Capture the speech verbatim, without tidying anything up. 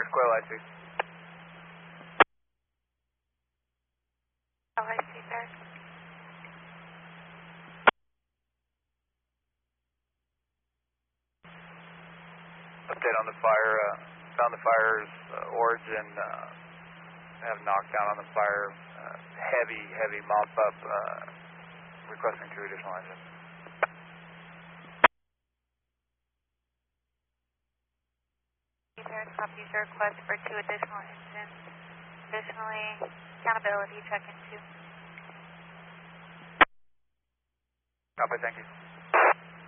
First coil I C. Oh, I see, sir. Update on the fire. Uh, found the fire's uh, origin. Uh, have knockdown on the fire. Uh, heavy, heavy mop up. Uh, requesting two additional engines. Sir, copies your request for two additional engines. Additionally, accountability check in two. Copy, thank you.